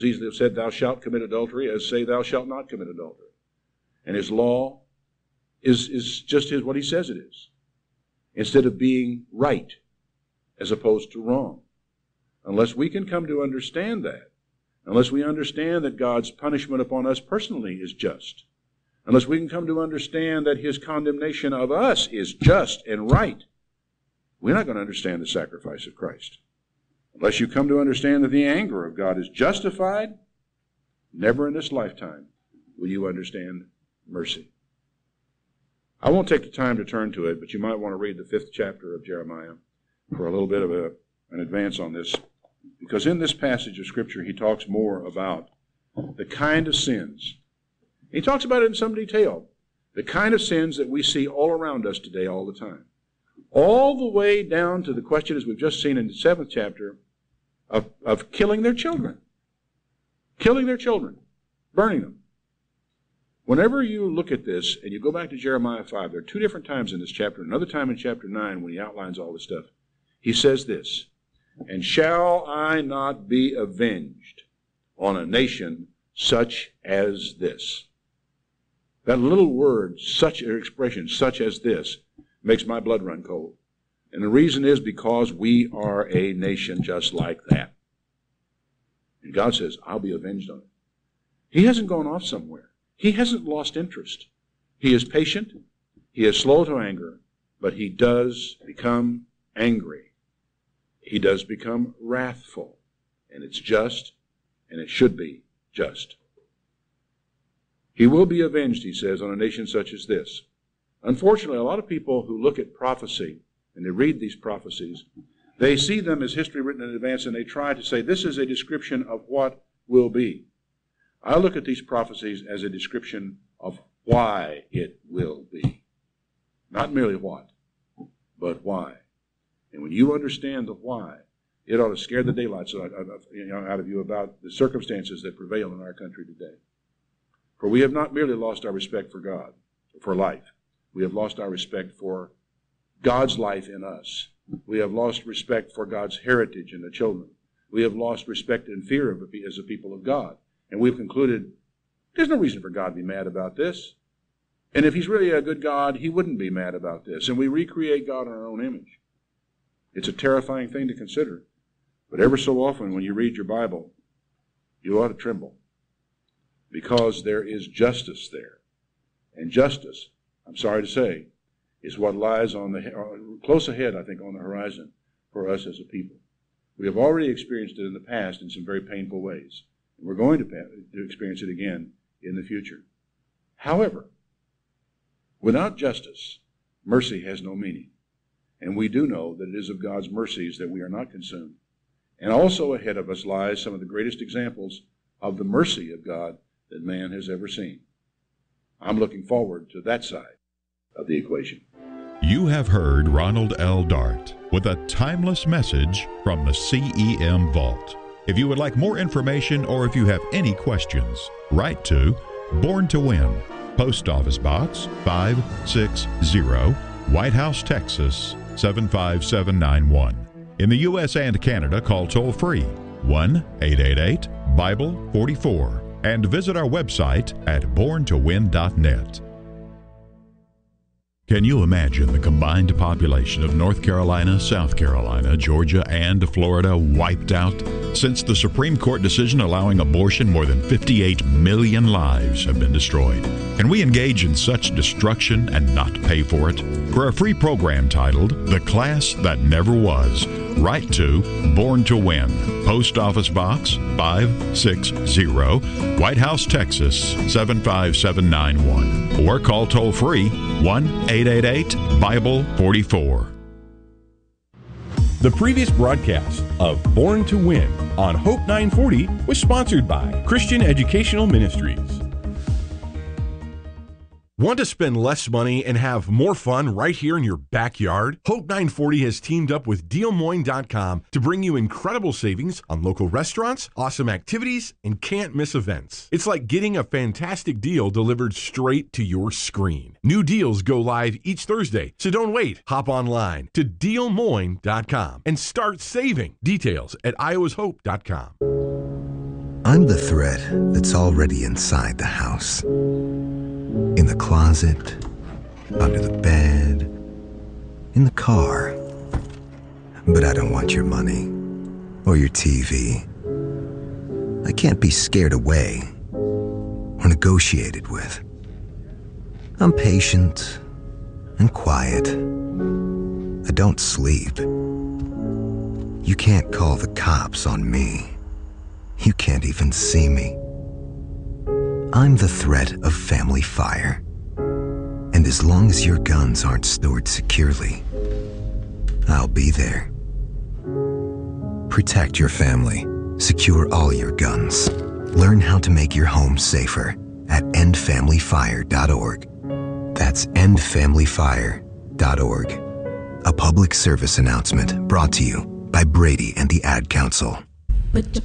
easily have said, thou shalt commit adultery, as say, thou shalt not commit adultery. And his law is just what he says it is, instead of being right as opposed to wrong. Unless we can come to understand that, unless we understand that God's punishment upon us personally is just, unless we can come to understand that his condemnation of us is just and right, we're not going to understand the sacrifice of Christ. Unless you come to understand that the anger of God is justified, never in this lifetime will you understand mercy. I won't take the time to turn to it, but you might want to read the 5th chapter of Jeremiah for a little bit of an advance on this. Because in this passage of Scripture, he talks more about the kind of sins. He talks about it in some detail. The kind of sins that we see all around us today all the time. All the way down to the question, as we've just seen in the 7th chapter, of killing their children. Killing their children. Burning them. Whenever you look at this, and you go back to Jeremiah 5, there are 2 different times in this chapter, another time in chapter 9 when he outlines all this stuff. He says this, and shall I not be avenged on a nation such as this? That little word, such an expression, such as this, makes my blood run cold. And the reason is because we are a nation just like that. And God says, I'll be avenged on it. He hasn't gone off somewhere. He hasn't lost interest. He is patient. He is slow to anger, but he does become angry. He does become wrathful. And it's just, and it should be just. He will be avenged, he says, on a nation such as this. Unfortunately, a lot of people who look at prophecy and they read these prophecies, they see them as history written in advance and they try to say this is a description of what will be. I look at these prophecies as a description of why it will be. Not merely what, but why. And when you understand the why, it ought to scare the daylights out of you about the circumstances that prevail in our country today. For we have not merely lost our respect for God, for life. We have lost our respect for God's life in us. We have lost respect for God's heritage in the children. We have lost respect and fear as a people of God. And we've concluded, there's no reason for God to be mad about this. And if he's really a good God, he wouldn't be mad about this. And we recreate God in our own image. It's a terrifying thing to consider. But ever so often when you read your Bible, you ought to tremble. Because there is justice there. And justice, I'm sorry to say, is what lies on close ahead, I think, on the horizon for us as a people. We have already experienced it in the past in some very painful ways. And we're going to experience it again in the future. However, without justice, mercy has no meaning. And we do know that it is of God's mercies that we are not consumed. And also ahead of us lies some of the greatest examples of the mercy of God that man has ever seen. I'm looking forward to that side of the equation. You have heard Ronald L. Dart with a timeless message from the CEM Vault. If you would like more information or if you have any questions, write to Born to Win, Post Office Box 560, White House, Texas 75791. In the U.S. and Canada, call toll-free 1-888-BIBLE-44 and visit our website at borntowin.net. Can you imagine the combined population of North Carolina, South Carolina, Georgia, and Florida wiped out? Since the Supreme Court decision allowing abortion, more than 58 million lives have been destroyed. Can we engage in such destruction and not pay for it? For a free program titled The Class That Never Was, write to Born to Win, Post Office Box 560, White House, Texas 75791, or call toll-free 1-888-BIBLE-44. The previous broadcast of Born to Win on Hope 940 was sponsored by Christian Educational Ministries. Want to spend less money and have more fun right here in your backyard? Hope 940 has teamed up with DealMoine.com to bring you incredible savings on local restaurants, awesome activities, and can't-miss events. It's like getting a fantastic deal delivered straight to your screen. New deals go live each Thursday, so don't wait. Hop online to DealMoine.com and start saving. Details at iowashope.com. I'm the threat that's already inside the house. In the closet, under the bed, in the car. But I don't want your money or your TV. I can't be scared away or negotiated with. I'm patient and quiet. I don't sleep. You can't call the cops on me. You can't even see me. I'm the threat of family fire. And as long as your guns aren't stored securely, I'll be there. Protect your family. Secure all your guns. Learn how to make your home safer at endfamilyfire.org. That's endfamilyfire.org. A public service announcement brought to you by Brady and the Ad Council.